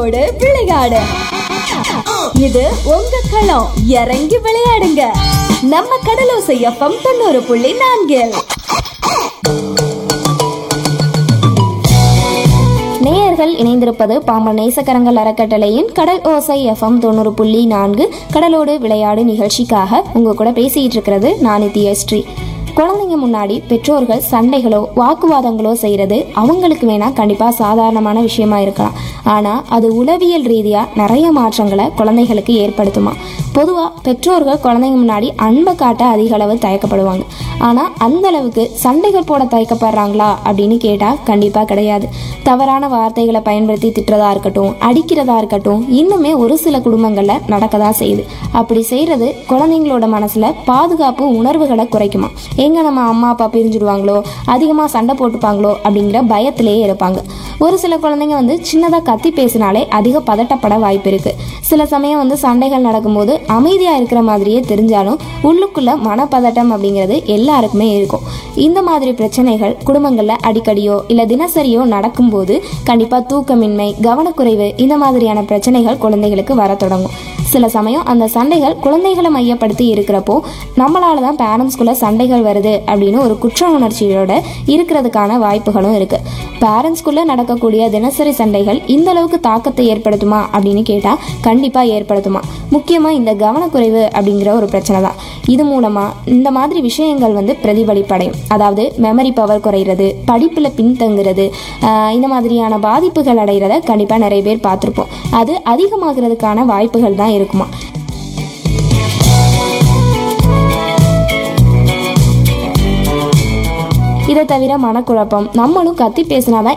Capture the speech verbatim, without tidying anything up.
கடலோடு விளையாடு. இது உங்க களம், இறங்கி விளையாடுங்க. நம்ம கடலோசை எஃப்எம் தொண்ணூறு புள்ளி நான்கில். நேயர்கள் இணைந்திருப்பது பாம்பன் நேசக்கரங்கள் அறக்கட்டளையின் கடல் ஓசை எஃப்எம் தொண்ணூறு புள்ளி நான்கு கடலோடு விளையாடு நிகழ்ச்சிக்காக உங்க கூட பேசிட்டு இருக்கிறது நான் நித்யஸ்ரீ. குழந்தைங்க முன்னாடி பெற்றோர்கள் சண்டைகளோ வாக்குவாதங்களோ செய்கிறது அவங்களுக்கு வேணா கண்டிப்பாக சாதாரணமான விஷயமா இருக்கலாம். ஆனால் அது உளவியல் ரீதியாக நிறைய மாற்றங்களை குழந்தைகளுக்கு ஏற்படுத்துமா. பொதுவாக பெற்றோர்கள் குழந்தைங்க முன்னாடி அன்பை காட்ட அதிக அளவு தயக்கப்படுவாங்க. ஆனால் அந்த அளவுக்கு சண்டைகள் போட தயக்கப்படுறாங்களா அப்படின்னு கேட்டால் கண்டிப்பாக கிடையாது. தவறான வார்த்தைகளை பயன்படுத்தி திட்டுறதா இருக்கட்டும், அடிக்கிறதா இருக்கட்டும், இன்னுமே ஒரு சில குடும்பங்களில் நடக்கதான் செய்யுது. அப்படி செய்கிறது குழந்தைங்களோட மனசில் பாதுகாப்பு உணர்வுகளை குறைக்குமா. எங்க நம்ம அம்மா அப்பா பிரிஞ்சுடுவாங்களோ, அதிகமாக சண்டை போட்டுப்பாங்களோ அப்படிங்கிற பயத்திலேயே இருப்பாங்க. ஒரு சில குழந்தைங்க வந்து சின்னதாக கத்தி பேசினாலே அதிக பதட்டப்பட வாய்ப்பு இருக்கு. சில சமயம் வந்து சண்டைகள் நடக்கும்போது அமைதியாக இருக்கிற மாதிரியே தெரிஞ்சாலும் உள்ளுக்குள்ள மனப்பதட்டம் அப்படிங்கிறது எல்லாருக்குமே இருக்கும். இந்த மாதிரி பிரச்சனைகள் குடும்பங்களில் அடிக்கடியோ இல்லை தினசரியோ நடக்கும்போது கண்டிப்பாக தூக்கமின்மை, கவனக்குறைவு இந்த மாதிரியான பிரச்சனைகள் குழந்தைகளுக்கு வர தொடங்கும். சில சமயம் அந்த சண்டைகள் குழந்தைகளை மையப்படுத்தி இருக்கிறப்போ நம்மளால தான் பேரண்ட்ஸ்குள்ள சண்டைகள் வருது அப்படின்னு ஒரு குற்ற உணர்ச்சியோட இருக்கிறதுக்கான வாய்ப்புகளும் இருக்கு. பேரண்ட்ஸ்குள்ள நடக்கக்கூடிய தினசரி சண்டைகள் இந்த அளவுக்கு தாக்கத்தை ஏற்படுத்துமா அப்படின்னு கேட்டா கண்டிப்பா ஏற்படுத்துமா. முக்கியமா இந்த கவனக்குறைவு அப்படிங்கிற ஒரு பிரச்சனை தான். இது மூலமா இந்த மாதிரி விஷயங்கள் வந்து பிரதிபலிப்படையும். அதாவது மெமரி பவர் குறைகிறது, படிப்புல பின்தங்குறது, இந்த மாதிரியான பாதிப்புகள் அடைகிறத கண்டிப்பா நிறைய பேர் பார்த்துருப்போம். அது அதிகமாகிறதுக்கான வாய்ப்புகள் தான் இருக்குமா. இதை தவிர மனக்குழப்பம், நம்மளும் கத்தி பேசினாதான்